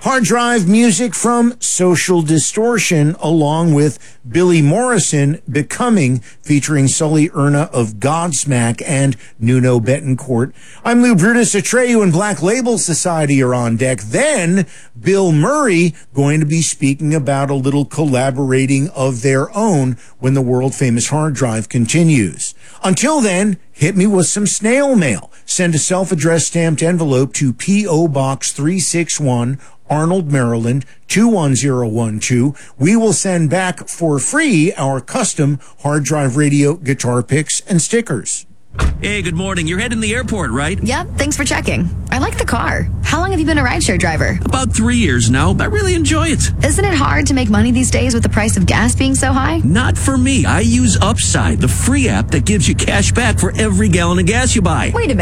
Hard Drive music from Social Distortion, along with Billy Morrison, Becoming, featuring Sully Erna of Godsmack and Nuno Betancourt. I'm Lou Brutus. Atreyu and Black Label Society are on deck. Then Bill Murray going to be speaking about a little collaborating of their own when the world-famous Hard Drive continues. Until then, hit me with some snail mail. Send a self-addressed stamped envelope to P.O. Box 361, Arnold, Maryland, 21012. We will send back for free our custom Hard Drive Radio guitar picks and stickers. Hey, good morning. You're heading to the airport, right? Yep, thanks for checking. I like the car. How long have you been a rideshare driver? About 3 years now. I really enjoy it. Isn't it hard to make money these days with the price of gas being so high? Not for me. I use Upside, the free app that gives you cash back for every gallon of gas you buy. Wait a minute.